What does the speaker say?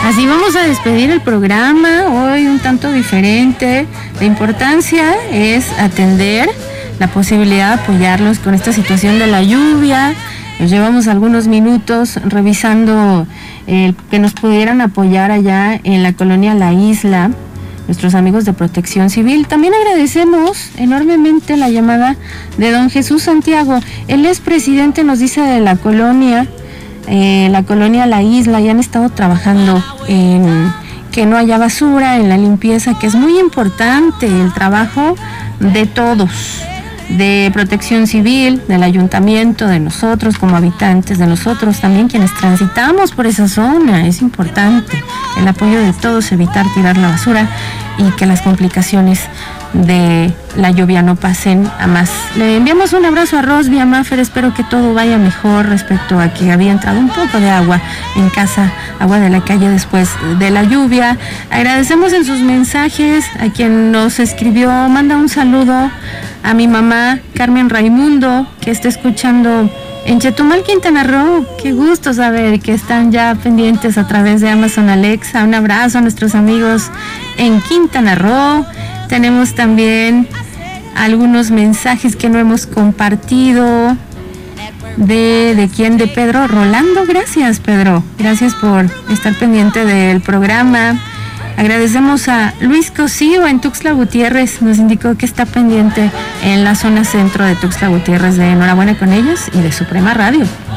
Así vamos a despedir el programa, hoy un tanto diferente. La importancia es atender la posibilidad de apoyarlos con esta situación de la lluvia. Nos llevamos algunos minutos revisando que nos pudieran apoyar allá en la colonia La Isla, nuestros amigos de Protección Civil. También agradecemos enormemente la llamada de don Jesús Santiago. Él es presidente, nos dice, de la colonia La Isla, y han estado trabajando en que no haya basura, en la limpieza, que es muy importante el trabajo de todos, de Protección Civil, del ayuntamiento, de nosotros como habitantes, de nosotros también quienes transitamos por esa zona. Es importante el apoyo de todos, evitar tirar la basura y que las complicaciones de la lluvia no pasen a más. Le enviamos un abrazo a Rosby, a Maffer, espero que todo vaya mejor respecto a que había entrado un poco de agua en casa, agua de la calle después de la lluvia. Agradecemos en sus mensajes a quien nos escribió, manda un saludo a mi mamá Carmen Raimundo, que está escuchando en Chetumal, Quintana Roo. Qué gusto saber que están ya pendientes a través de Amazon Alexa. Un abrazo a nuestros amigos en Quintana Roo. Tenemos también algunos mensajes que no hemos compartido. ¿De quién? De Pedro Rolando. Gracias, Pedro. Gracias por estar pendiente del programa. Agradecemos a Luis Cosío en Tuxtla Gutiérrez. Nos indicó que está pendiente en la zona centro de Tuxtla Gutiérrez. De enhorabuena con ellos y de Suprema Radio.